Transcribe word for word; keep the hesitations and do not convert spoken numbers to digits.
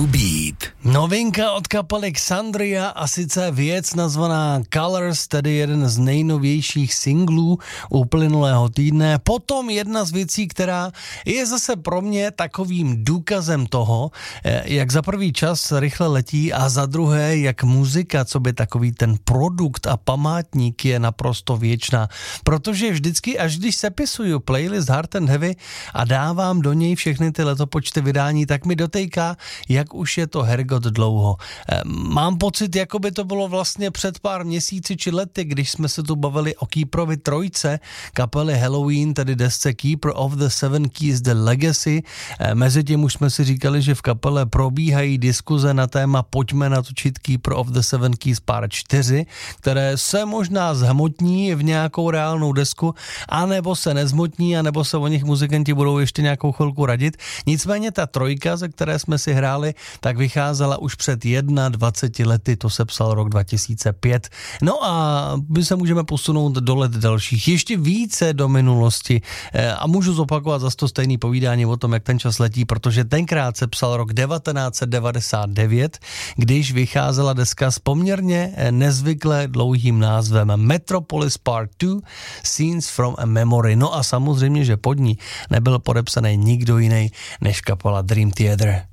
Beat. Novinka od kapely Xandria a sice věc nazvaná Colors, tedy jeden z nejnovějších singlů uplynulého týdne. Potom jedna z věcí, která je zase pro mě takovým důkazem toho, jak za prvý čas rychle letí a za druhé, jak muzika, co by takový ten produkt a památník je naprosto věčná. Protože vždycky, až když sepisuju playlist Hard and Heavy a dávám do něj všechny ty letopočty vydání, tak mi dotejká, jak už je to hergot dlouho. Mám pocit, jako by to bylo vlastně před pár měsíci či lety, když jsme se tu bavili o Keeperovi trojce, kapely Halloween, tedy desce Keeper of the Seven Keys The Legacy. Mezitím už jsme si říkali, že v kapele probíhají diskuze na téma pojďme natočit Keeper of the Seven Keys pár čtyři, které se možná zhmotní v nějakou reálnou desku, anebo se nezhmotní, anebo se o nich muzikanti budou ještě nějakou chvilku radit. Nicméně ta trojka, ze které jsme si hráli, tak vycházela už před dvaceti jedna lety, to se psal rok dva tisíce pět. No a my se můžeme posunout do let dalších, ještě více do minulosti a můžu zopakovat zase to stejný povídání o tom, jak ten čas letí, protože tenkrát se psal rok devatenáct set devadesát devět, když vycházela deska s poměrně nezvykle dlouhým názvem Metropolis Part dva Scenes from a Memory. No a samozřejmě, že pod ní nebyl podepsaný nikdo jiný než kapela Dream Theater.